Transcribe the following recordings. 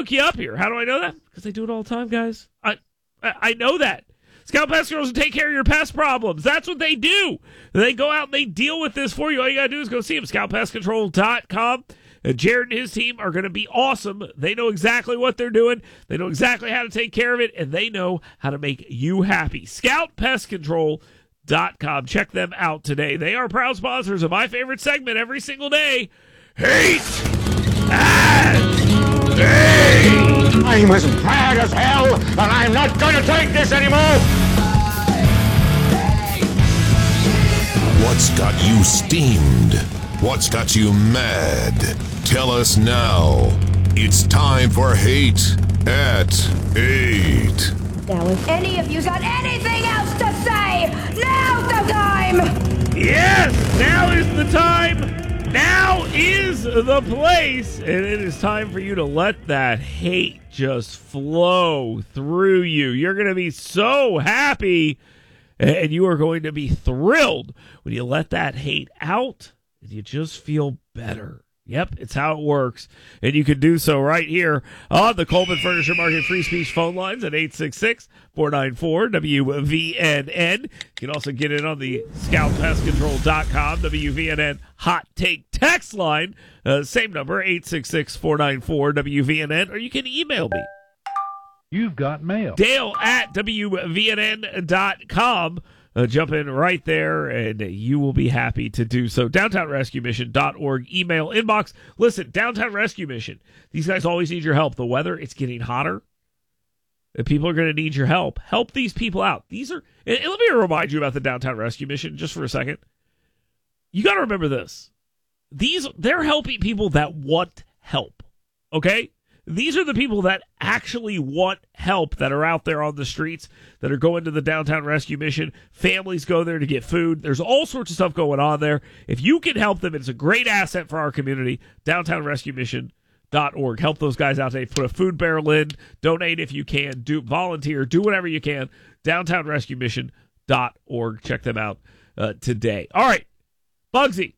hook you up here. How do I know that? Because they do it all the time, guys. I know that. Scout Pest Control take care of your pest problems. That's what they do. They go out and they deal with this for you. All you got to do is go see them, scoutpestcontrol.com. Jared and his team are going to be awesome. They know exactly what they're doing. They know exactly how to take care of it, and they know how to make you happy. Scoutpestcontrol.com. Check them out today. They are proud sponsors of my favorite segment every single day, Hate and Hate. I'm as mad as hell, and I'm not going to take this anymore. What's got you steamed? What's got you mad? Tell us now. It's time for Hate at 8. Now, if any of you got anything else to say, now's the time! Yes, now is the time. Now is the place. And it is time for you to let that hate just flow through you. You're going to be so happy, and you are going to be thrilled when you let that hate out, and you just feel better. Yep, it's how it works. And you can do so right here on the Coleman Furniture Market Free Speech phone lines at 866-494-WVNN. You can also get in on the scoutpestcontrol.com WVNN Hot Take text line. Same number, 866-494-WVNN. Or you can email me. You've got mail. Dale at WVNN.com. Jump in right there, and you will be happy to do so. DowntownRescueMission.org email inbox. Listen, Downtown Rescue Mission, these guys always need your help. The weather, it's getting hotter. And people are going to need your help. Help these people out. These are. And let me remind you about the Downtown Rescue Mission just for a second. You got to remember this. They're helping people that want help. Okay? These are the people that actually want help that are out there on the streets, that are going to the Downtown Rescue Mission. Families go there to get food. There's all sorts of stuff going on there. If you can help them, it's a great asset for our community. DowntownRescueMission.org. Help those guys out today. Put a food barrel in. Donate if you can. Volunteer. Do whatever you can. DowntownRescueMission.org. Check them out today. All right. Bugsy.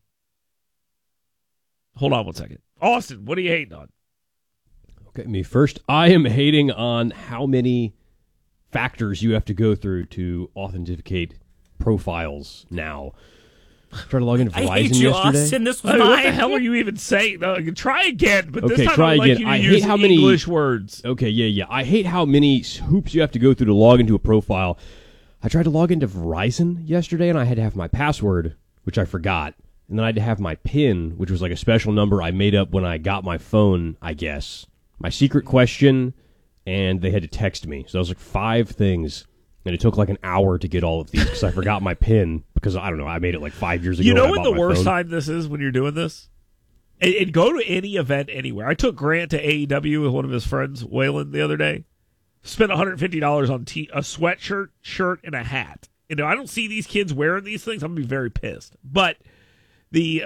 Hold on one second. Austin, what are you hating on? Okay, me first. I am hating on how many factors you have to go through to authenticate profiles now. Tried to log into Verizon I hate you, yesterday. Austin. This was What mine. the hell are you even saying? Try again, but Okay, this time try I'd like again. you to I use hate how many English words. Okay, yeah. I hate how many hoops you have to go through to log into a profile. I tried to log into Verizon yesterday, and I had to have my password, which I forgot. And then I had to have my PIN, which was like a special number I made up when I got my phone, I guess. My secret question, and they had to text me. So that was like 5 things. And it took like an hour to get all of these because I forgot my PIN because, I don't know, I made it like 5 years ago. You know when I when bought the my worst phone. time this is when you're doing this? And go to any event anywhere. I took Grant to AEW with one of his friends, Waylon, the other day. Spent $150 on a sweatshirt, shirt, and a hat. You know, I don't see these kids wearing these things. I'm going to be very pissed. But the,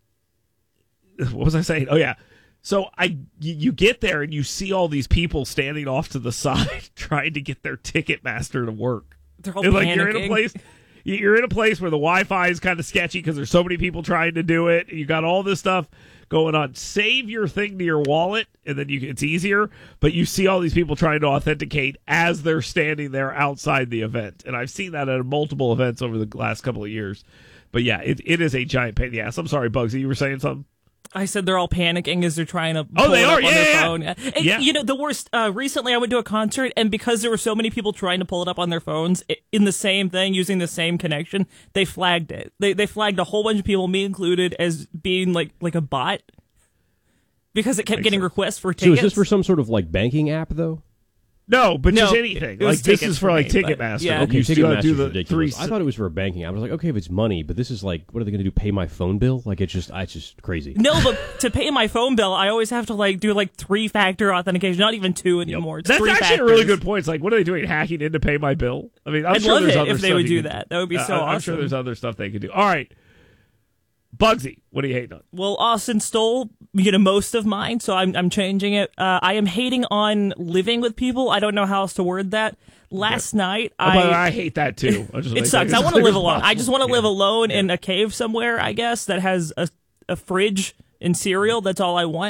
what was I saying? Oh, yeah. So you get there and you see all these people standing off to the side trying to get their Ticketmaster to work. They're all And, panicking. You're in a place where the Wi-Fi is kind of sketchy because there's so many people trying to do it. You got all this stuff going on. Save your thing to your wallet, and then it's easier. But you see all these people trying to authenticate as they're standing there outside the event, and I've seen that at multiple events over the last couple of years. But yeah, it is a giant pain in the ass. I'm sorry, Bugsy, you were saying something? I said they're all panicking as they're trying to pull they it up are. on their phone. And, Yeah. You know, the worst, recently I went to a concert, and because there were so many people trying to pull it up on their phones in the same thing, using the same connection, they flagged it. They flagged a whole bunch of people, me included, as being like a bot because it kept getting requests for So tickets. is this for some sort of like banking app, though? No, but just No, anything. it was Like this tickets is for for like me, but- Ticketmaster. yeah. Okay, You still gotta Ticketmaster's do the ridiculous. 3. I thought it was for banking. I was like, okay, if it's money, but this is like, what are they going to do? Pay my phone bill? Like, it's just crazy. No, but to pay my phone bill, I always have to do 3-factor authentication, not even 2 anymore. It's That's 3 actually a really factors. good point. It's like, what are they doing? Hacking in to pay my bill? I mean, I'm I'd sure love there's it other if they stuff would you do can that. That would be so awesome. I'm sure there's other stuff they could do. All right. Bugsy, what are you hating on? Well, Austin stole, most of mine, so I'm changing it. I am hating on living with people. I don't know how else to word that. Last night, I hate that too. it sucks. I want to live alone. I just want to live alone in a cave somewhere, I guess, that has a fridge and cereal. That's all I want.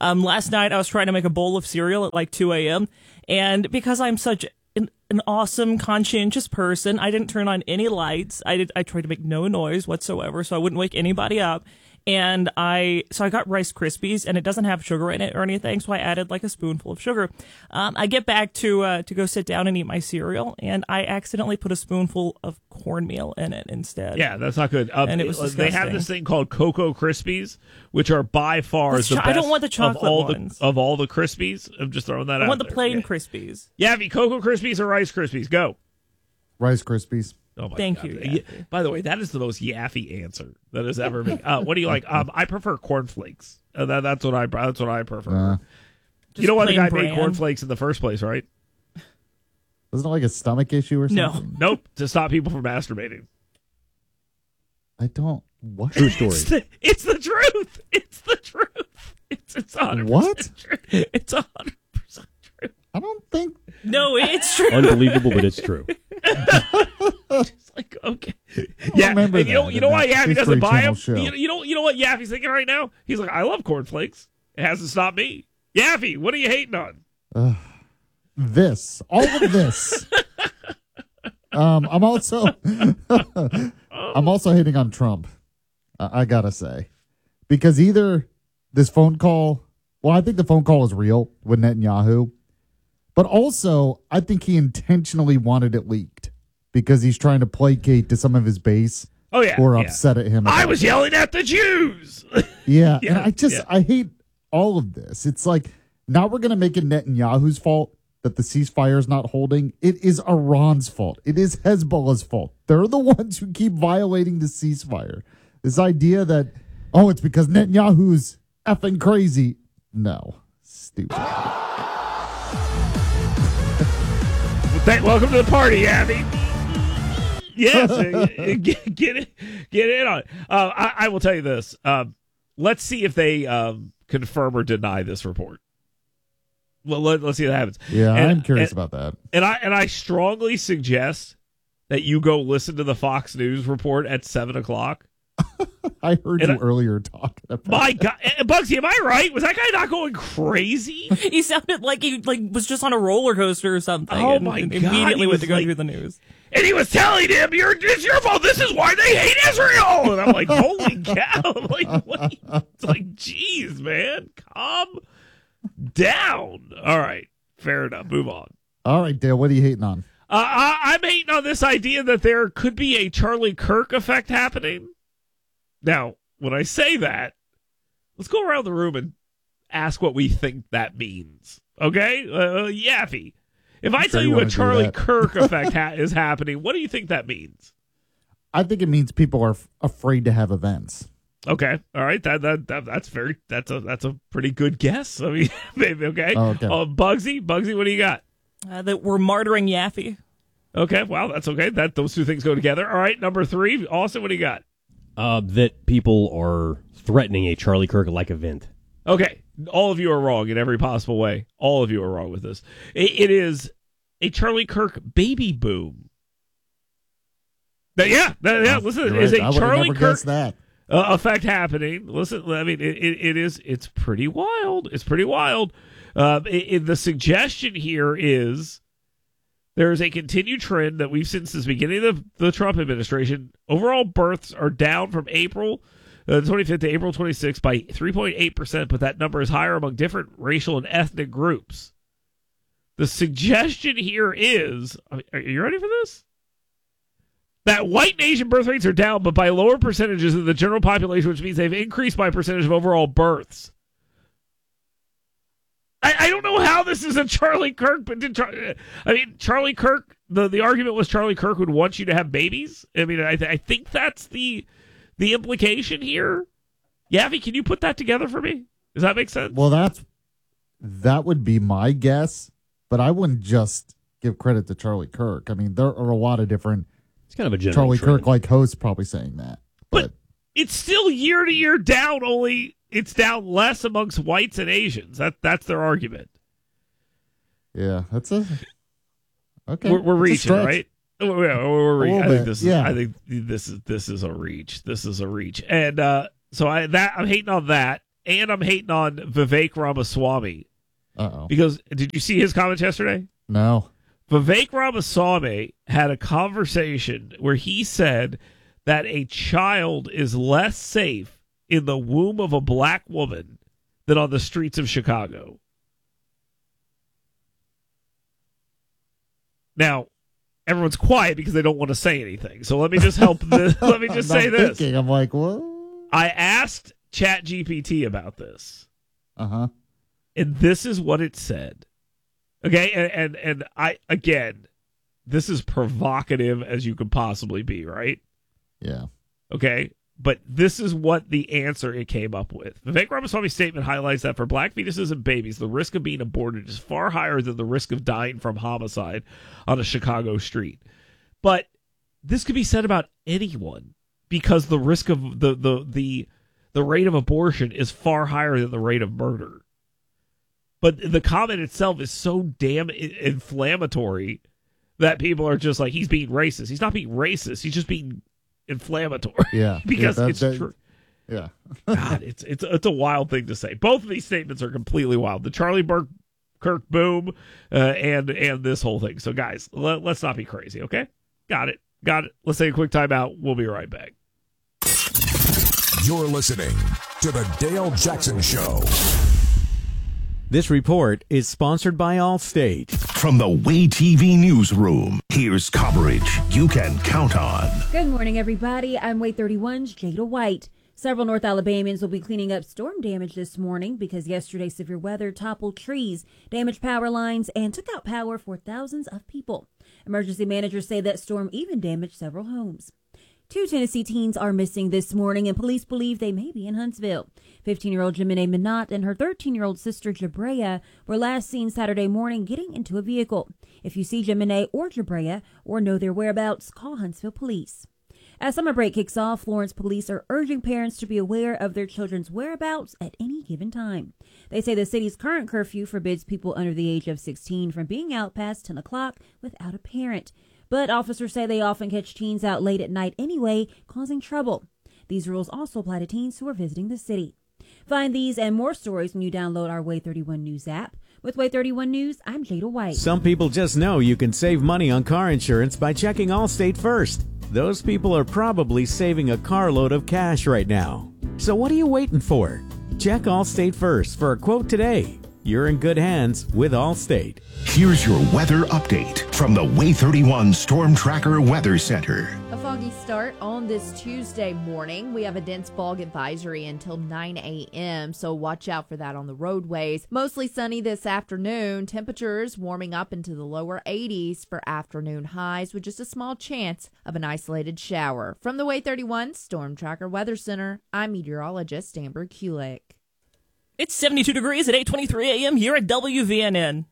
Last night I was trying to make a bowl of cereal at like 2 a.m. and because I'm such an awesome, conscientious person, I didn't turn on any lights. I tried to make no noise whatsoever so I wouldn't wake anybody up. And I got Rice Krispies, and it doesn't have sugar in it or anything, so I added like a spoonful of sugar. I get back to go sit down and eat my cereal, and I accidentally put a spoonful of cornmeal in it instead. Yeah, that's not good. And it was they have disgusting. this thing called Cocoa Krispies, which are by far the best. I don't want the chocolate ones. Of all the Krispies. I'm just throwing that out. I want the there. plain Krispies. Yaffy, Cocoa Krispies or Rice Krispies? Go. Rice Krispies. Oh my Thank God. you, Yeah, Yaffy. by the way, that is the most Yaffy answer that has ever been. What do you like? I prefer cornflakes. That's what I prefer. You know why the guy plain made bran. cornflakes in the first place, right? Wasn't it like a stomach issue or No. something? Nope, to stop people from masturbating. I don't. What? True story. It's the truth. It's the truth. It's 100% What? true. It's 100% true. I don't think. No, it's true. Unbelievable, but it's true. It's like, okay, yeah. remember And you know, that you in know why that Yaffy doesn't History buy Channel them. show. You know what Yaffy's thinking right now? He's like, I love cornflakes. It hasn't stopped me. Yaffy, what are you hating on? All of this. I'm also hating on Trump. I gotta say, because either this phone call. Well, I think the phone call was real with Netanyahu, but also I think he intentionally wanted it leaked because he's trying to placate to some of his base Oh yeah, who are yeah. upset at him. I about was it. yelling at the Jews. Yeah, Yeah, and yeah. I hate all of this. It's like now we're going to make it Netanyahu's fault that the ceasefire is not holding. It is Iran's fault. It is Hezbollah's fault. They're the ones who keep violating the ceasefire. This idea that, oh, it's because Netanyahu's effing crazy. No, stupid. Welcome to the party, Abby. Yes, get in on it. I will tell you this. Let's see if they confirm or deny this report. Well, let's see what happens. Yeah, And- I'm curious and- about that. And I strongly suggest that you go listen to the Fox News report at 7:00. I heard and you I- earlier talking about My God, Bugsy, am I right? Was that guy not going crazy? He sounded like he was just on a roller coaster or something. Oh, and my God, Immediately he went was to go like- through the news. And he was telling him, it's your fault. This is why they hate Israel. And I'm like, holy cow. I'm like, what? It's like, geez, man, calm down. All right, fair enough. Move on. All right, Dale, what are you hating on? I'm hating on this idea that there could be a Charlie Kirk effect happening. Now, when I say that, let's go around the room and ask what we think that means. Okay? Yaffy. If I sure tell you you a wanna do Charlie that. Kirk effect is happening, what do you think that means? I think it means people are afraid to have events. Okay, all right. That's a pretty good guess. I mean, maybe okay. Oh, okay. Bugsy, what do you got? That we're martyring Yaffy. Okay, well, that's okay. Those two things go together. All right, number 3, Austin, what do you got? That people are threatening a Charlie Kirk-like event. Okay, all of you are wrong in every possible way. All of you are wrong with this. It is a Charlie Kirk baby boom. Listen, You're is right. a I would've Charlie never Kirk guessed that. effect happening. Listen, I mean, it's pretty wild. It's pretty wild. The suggestion here is there is a continued trend that we've seen since the beginning of the Trump administration. Overall births are down from April 25th to April 26th by 3.8%, but that number is higher among different racial and ethnic groups. The suggestion here is, are you ready for this? That white and Asian birth rates are down, but by lower percentages than the general population, which means they've increased by percentage of overall births. I don't know how this is a Charlie Kirk, but Charlie Kirk, the argument was Charlie Kirk would want you to have babies. I mean, I think that's the implication here. Yavi, can you put that together for me? Does that make sense? Well, that would be my guess, but I wouldn't just give credit to Charlie Kirk. I mean, there are a lot of different It's kind of a general Charlie trend. Kirk-like hosts probably saying that. But it's still year to year down, only it's down less amongst whites and Asians. That's their argument. Yeah, that's a okay. We're It's a reaching, stretch. right? We're reaching. little I think bit, this is. yeah. I think this is a reach. This is a reach, and so I'm hating on that. and I'm hating on Vivek Ramaswamy. Uh-oh. Because did you see his comments yesterday? No. Vivek Ramaswamy had a conversation where he said that a child is less safe in the womb of a black woman than on the streets of Chicago. Now, everyone's quiet because they don't want to say anything. So let me just help. Let me just say this. I'm like, what? I asked ChatGPT about this. Uh-huh. And this is what it said. Okay, and I, again, this is provocative as you could possibly be, right? Yeah. Okay, but this is what the answer it came up with. Vivek Ramaswamy's statement highlights that for black fetuses and babies, the risk of being aborted is far higher than the risk of dying from homicide on a Chicago street. But this could be said about anyone because the risk of the rate of abortion is far higher than the rate of murder. But the comment itself is so damn inflammatory that people are just like, he's being racist. He's not being racist. He's just being inflammatory. Yeah. because it's true. Yeah. God, it's a wild thing to say. Both of these statements are completely wild. The Charlie Kirk boom and this whole thing. So, guys, let's not be crazy, okay? Got it. Let's take a quick timeout. We'll be right back. You're listening to The Dale Jackson Show. This report is sponsored by Allstate. From the Way TV newsroom, here's coverage you can count on. Good morning, everybody. I'm Way 31's Jada White. Several North Alabamians will be cleaning up storm damage this morning because yesterday's severe weather toppled trees, damaged power lines, and took out power for thousands of people. Emergency managers say that storm even damaged several homes. 2 Tennessee teens are missing this morning, and police believe they may be in Huntsville. 15-year-old Jemine Minot and her 13-year-old sister Jabrea were last seen Saturday morning getting into a vehicle. If you see Jemine or Jabrea or know their whereabouts, call Huntsville Police. As summer break kicks off, Florence police are urging parents to be aware of their children's whereabouts at any given time. They say the city's current curfew forbids people under the age of 16 from being out past 10 o'clock without a parent. But officers say they often catch teens out late at night anyway, causing trouble. These rules also apply to teens who are visiting the city. Find these and more stories when you download our Way 31 News app. With Way 31 News, I'm Jada White. Some people just know you can save money on car insurance by checking Allstate first. Those people are probably saving a carload of cash right now. So what are you waiting for? Check Allstate first for a quote today. You're in good hands with Allstate. Here's your weather update from the Way 31 Storm Tracker Weather Center. A foggy start on this Tuesday morning. We have a dense fog advisory until 9 a.m., so watch out for that on the roadways. Mostly sunny this afternoon. Temperatures warming up into the lower 80s for afternoon highs with just a small chance of an isolated shower. From the Way 31 Storm Tracker Weather Center, I'm meteorologist Amber Kulik. It's 72 degrees at 8:23 a.m. here at WVNN.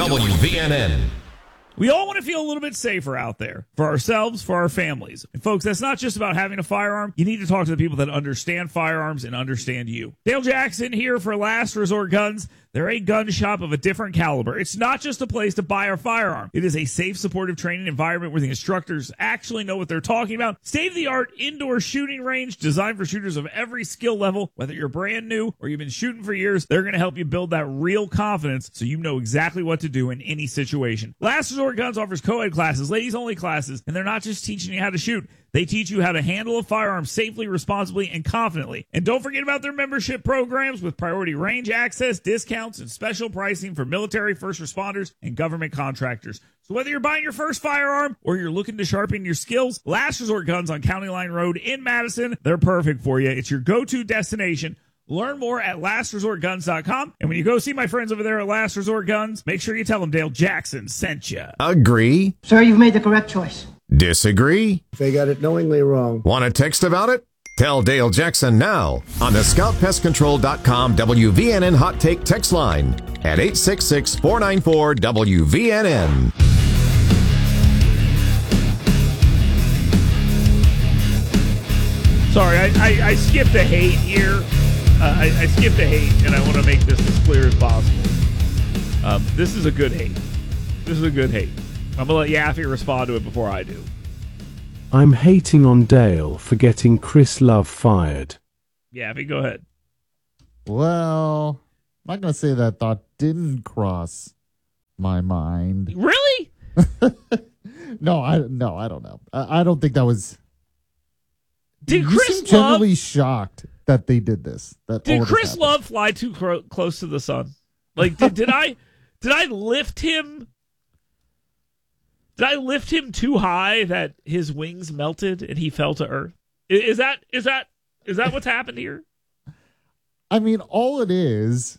WVNN. We all want to feel a little bit safer out there for ourselves, for our families. And folks, that's not just about having a firearm. You need to talk to the people that understand firearms and understand you. Dale Jackson here for Last Resort Guns. They're a gun shop of a different caliber. It's not just a place to buy a firearm. It is a safe, supportive training environment where the instructors actually know what they're talking about. State-of-the-art indoor shooting range designed for shooters of every skill level. Whether you're brand new or you've been shooting for years, they're going to help you build that real confidence so you know exactly what to do in any situation. Last Resort Guns offers co-ed classes, ladies-only classes, and they're not just teaching you how to shoot. They teach you how to handle a firearm safely, responsibly, and confidently. And don't forget about their membership programs with priority range access, discounts, and special pricing for military, first responders, and government contractors. So whether you're buying your first firearm or you're looking to sharpen your skills, Last Resort Guns on County Line Road in Madison, they're perfect for you. It's your go-to destination. Learn more at lastresortguns.com. And when you go see my friends over there at Last Resort Guns, make sure you tell them Dale Jackson sent you. Agree? Sir, you've made the correct choice. Disagree? They got it knowingly wrong. Want to text about it? Tell Dale Jackson now on the ScoutPestControl.com WVNN Hot Take text line at 866-494-WVNN. Sorry, I skipped a hate here. I skipped a hate, and I want to make this as clear as possible. This is a good hate. This is a good hate. I'm going to let Yaffe respond to it before I do. I'm hating on Dale for getting Chris Love fired. Yaffe, go ahead. Well, I'm not going to say that thought didn't cross my mind. Really? No, I don't know. I don't think that was. Did you Chris seem generally shocked that they did this? Did Chris Love fly too close to the sun? Like, did I lift him? Did I lift him too high that his wings melted and he fell to earth? Is that what's happened here? I mean, all it is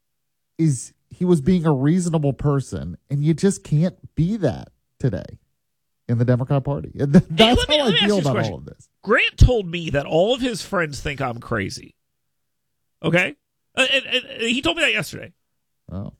he was being a reasonable person, and you just can't be that today in the Democrat Party. And that's how I feel about all of this. Grant told me that all of his friends think I'm crazy. Okay? And he told me that yesterday. Oh.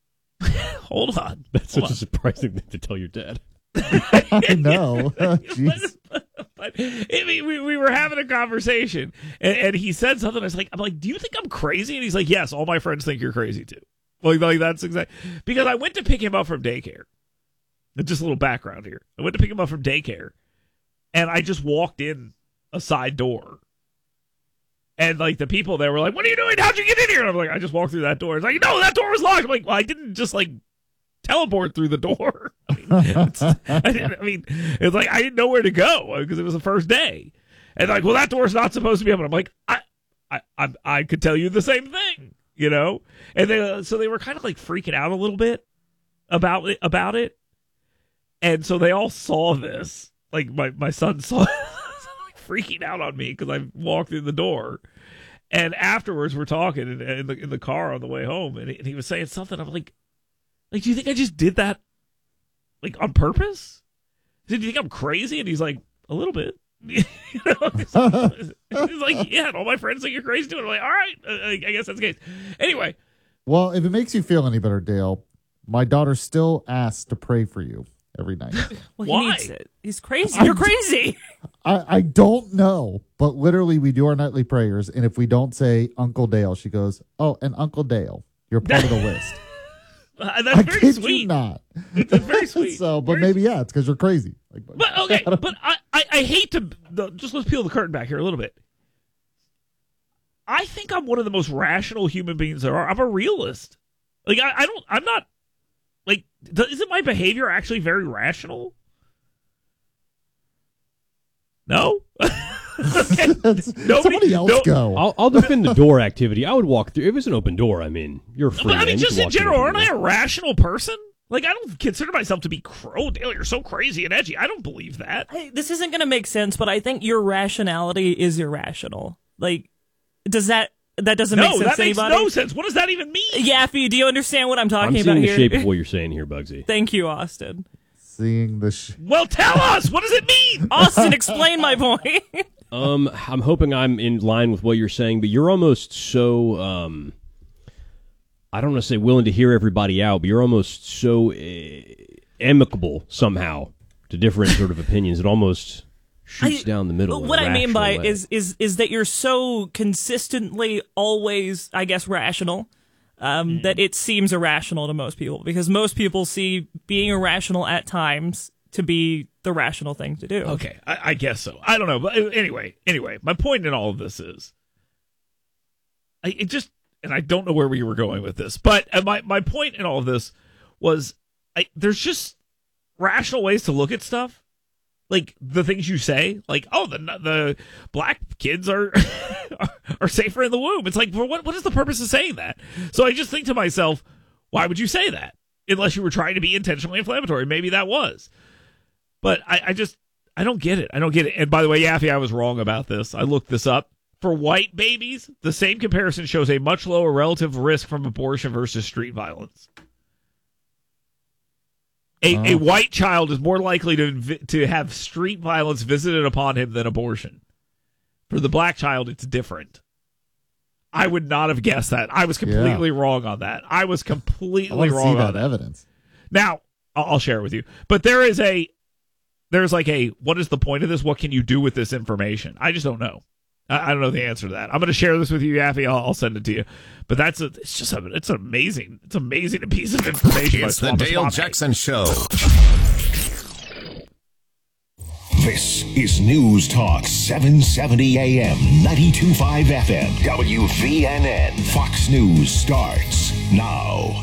Hold on. That's such a surprising thing to tell your dad. I know. Jeez. But I mean, we were having a conversation, and he said something. I'm like, do you think I'm crazy? And he's like, yes, all my friends think you're crazy too. Like that's exactly because I went to pick him up from daycare. Just a little background here. I went to pick him up from daycare, and I just walked in a side door. And, like, the people there were like, what are you doing? How'd you get in here? And I'm like, I just walked through that door. It's like, no, that door was locked. I'm like, well, I didn't just, like, teleport through the door. I mean, it's like I didn't know where to go because it was the first day. And, like, well, that door's not supposed to be open. I'm like, I could tell you the same thing, you know? And so they were kind of, like, freaking out a little bit about it. And so they all saw this. Like, my son saw it. Freaking out on me because I walked through the door, and afterwards we're talking in the car on the way home, and he was saying something. I'm like, do you think I just did that, like, on purpose? Do you think I'm crazy? And he's like, a little bit. You know, he's like, yeah. And all my friends think you're crazy too. And I'm like, all right, I guess that's the case. Anyway, well, if it makes you feel any better, Dale, my daughter still asks to pray for you every night. Well, why? He needs it. He's crazy. You're crazy. I don't know, but literally we do our nightly prayers, and if we don't say Uncle Dale, she goes, oh, and Uncle Dale, you're part of the list. That's very sweet. You not. That's very sweet. So, but maybe, yeah, it's because you're crazy. Like, but okay, but I hate to just let's peel the curtain back here a little bit. I think I'm one of the most rational human beings there are. I'm a realist. Like I'm not. Like, isn't my behavior actually very rational? No? Okay. Somebody else go. I'll defend the door activity. I would walk through. If it's an open door, I mean, you're free. But I mean, man. just in general, aren't I a rational person? Like, I don't consider myself to be Dale, you're so crazy and edgy. I don't believe that. This isn't going to make sense, but I think your rationality is irrational. Like, that doesn't make sense to anybody? No, that makes no sense. What does that even mean? Yaffee, do you understand what I'm talking about here? I'm here? seeing the shape of what you're saying here, Bugsy. Thank you, Austin. Seeing the Well, tell us! What does it mean? Austin, explain my point. I'm hoping I'm in line with what you're saying, but you're almost so, I don't want to say willing to hear everybody out, but you're almost so amicable somehow to different sort of opinions. It almost shoots down the middle. What I mean by is that you're so consistently always, I guess, rational, that it seems irrational to most people, because most people see being irrational at times to be the rational thing to do. Okay, I guess so. I don't know, but anyway, my point in all of this is, and I don't know where we were going with this, but my point in all of this was, there's just rational ways to look at stuff. Like the things you say, like, oh, the black kids are safer in the womb. It's like, well, what is the purpose of saying that? So I just think to myself, why would you say that? Unless you were trying to be intentionally inflammatory. Maybe that was. But I don't get it. I don't get it. And by the way, Yaffee, I was wrong about this. I looked this up. For white babies, the same comparison shows a much lower relative risk from abortion versus street violence. A white child is more likely to have street violence visited upon him than abortion. For the black child, it's different. I would not have guessed that. I was completely wrong on that. I was completely wrong on that. Evidence. Now, I'll share it with you. But there's like a, what is the point of this? What can you do with this information? I just don't know. I don't know the answer to that. I'm going to share this with you, Yaffee. I'll send it to you. But it's amazing. It's amazing a piece of information. It's the Dale Jackson Show. This is News Talk 770 AM, 92.5 FM, WVNN. Fox News starts now.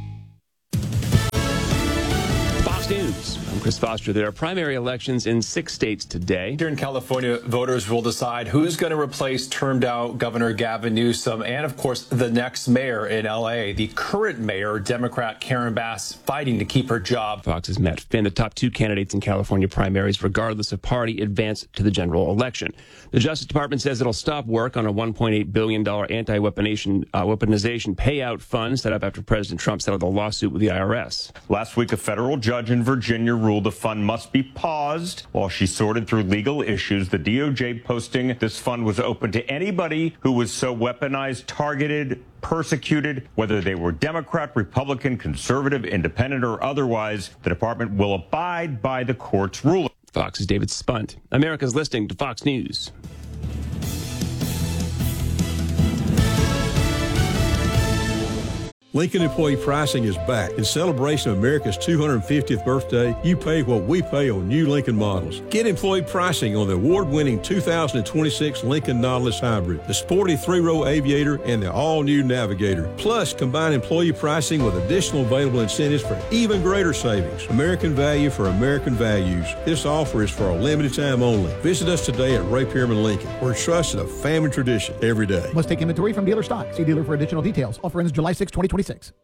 Fox News. I'm Chris Foster. There are primary elections in 6 states today. Here in California, voters will decide who's going to replace termed-out Governor Gavin Newsom and, of course, the next mayor in L.A. The current mayor, Democrat Karen Bass, fighting to keep her job. Fox's Matt Finn, the top 2 candidates in California primaries, regardless of party, advance to the general election. The Justice Department says it'll stop work on a $1.8 billion anti-weaponization payout fund set up after President Trump settled a lawsuit with the IRS. Last week, a federal judge in Virginia ruled the fund must be paused while she sorted through legal issues. The DOJ posting this fund was open to anybody who was so weaponized, targeted, persecuted, whether they were Democrat, Republican, conservative, independent, or otherwise. The department will abide by the court's ruling. Fox's David Spunt. America's listening to Fox News. Lincoln Employee Pricing is back. In celebration of America's 250th birthday, you pay what we pay on new Lincoln models. Get employee pricing on the award-winning 2026 Lincoln Nautilus Hybrid, the sporty 3-row Aviator, and the all-new Navigator. Plus, combine employee pricing with additional available incentives for even greater savings. American value for American values. This offer is for a limited time only. Visit us today at Ray Pearman Lincoln. We're trusted a family tradition every day. Must take inventory from dealer stock. See dealer for additional details. Offer ends July 6, 2026.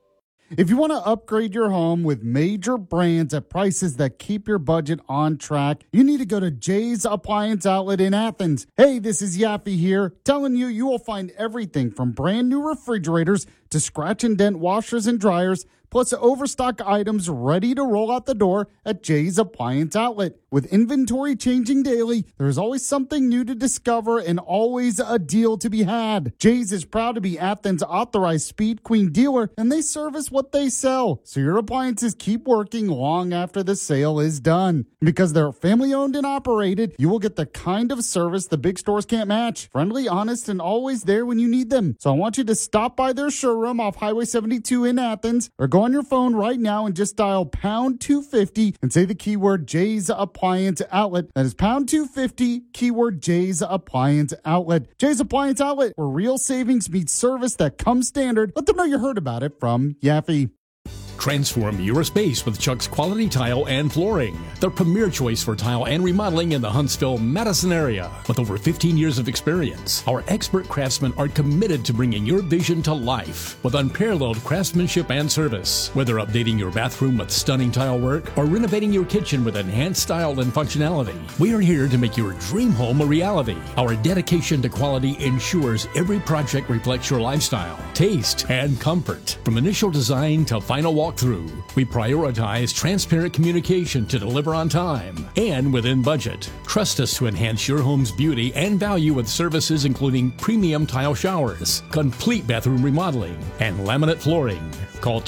If you want to upgrade your home with major brands at prices that keep your budget on track, you need to go to Jay's Appliance Outlet in Athens. Hey, this is Yaffe here, telling you will find everything from brand new refrigerators to scratch and dent washers and dryers, plus overstock items ready to roll out the door at Jay's Appliance Outlet. With inventory changing daily, there's always something new to discover and always a deal to be had. Jay's is proud to be Athens' authorized Speed Queen dealer, and they service what they sell, so your appliances keep working long after the sale is done. Because they're family owned and operated, you will get the kind of service the big stores can't match. Friendly, honest, and always there when you need them. So I want you to stop by their showroom off Highway 72 in Athens, or go on your phone right now and just dial pound 250 and say the keyword Jay's Appliance Outlet. That is pound 250, keyword Jay's Appliance Outlet. Jay's Appliance Outlet, where real savings meets service that comes standard. Let them know you heard about it from Yaffe. Transform your space with Chuck's Quality Tile and Flooring, the premier choice for tile and remodeling in the Huntsville, Madison area. With over 15 years of experience, our expert craftsmen are committed to bringing your vision to life with unparalleled craftsmanship and service. Whether updating your bathroom with stunning tile work or renovating your kitchen with enhanced style and functionality, we are here to make your dream home a reality. Our dedication to quality ensures every project reflects your lifestyle, taste, and comfort. From initial design to final walkthrough, we prioritize transparent communication to deliver on time and within budget. Trust us to enhance your home's beauty and value with services including premium tile showers, complete bathroom remodeling, and laminate flooring. Call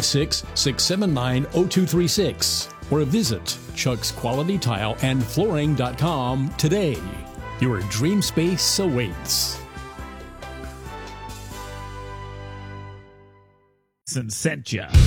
256-679-0236 or visit chucksqualitytileandflooring.com today. Your dream space awaits. Sent ya.